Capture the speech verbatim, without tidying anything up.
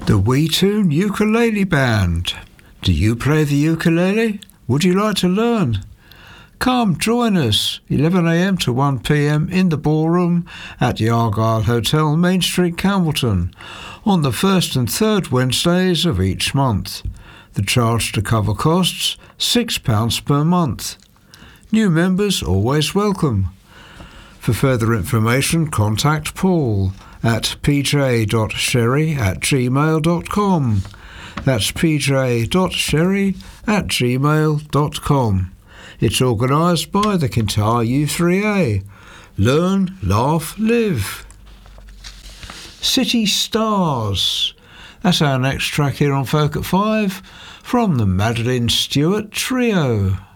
The WeTune Ukulele Band. Do you play the ukulele? Would you like to learn? Come join us, eleven a m to one p m in the ballroom at the Argyle Hotel, Main Street, Campbellton, on the first and third Wednesdays of each month. The charge to cover costs, six pounds per month. New members always welcome. For further information, contact Paul at p j dot sherry at gmail dot com. That's p j dot sherry at gmail dot com. It's organised by the Kintyre U three A. Learn, laugh, live. City Stars. That's our next track here on Folk at Five from the Madeline Stewart Trio.